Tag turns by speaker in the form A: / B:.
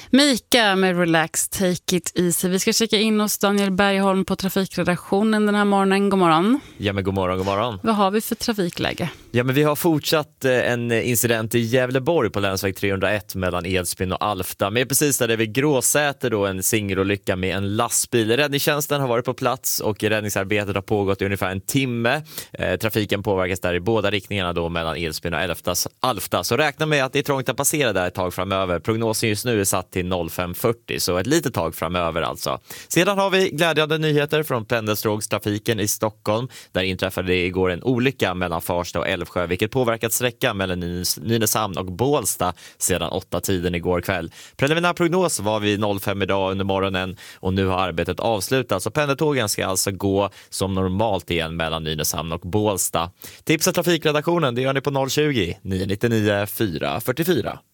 A: Mika med Relax, Take It Easy. Vi ska checka in hos Daniel Bergholm på trafikredaktionen den här morgonen. God morgon.
B: Ja, men god morgon.
A: Vad har vi för trafikläge?
B: Ja, men vi har fortsatt en incident i Gävleborg på länsväg 301 mellan Edsbyn och Alfta. Men precis där vid Gråsäter då en singelolycka med en lastbil. Räddningstjänsten har varit på plats och räddningsarbetet har pågått i ungefär en timme. Trafiken påverkas där i båda riktningarna då mellan Edsbyn och Alfta. Så räkna med att det är trångt att passera där ett tag framöver. Prognosen just nu är satt till 05.40, så ett litet tag framöver alltså. Sedan har vi glädjande nyheter från pendeltågstrafiken i Stockholm. Där inträffade det igår en olycka mellan Farsta och Älvsjö, vilket påverkat sträckan mellan Nynäshamn och Bålsta sedan 8-tiden igår kväll. Preliminär prognos var vid 05 idag under morgonen och nu har arbetet avslutats. Så pendeltågen ska alltså gå som normalt igen mellan Nynäshamn och Bålsta. Tipsa trafikredaktionen, det gör ni på 020 999 444.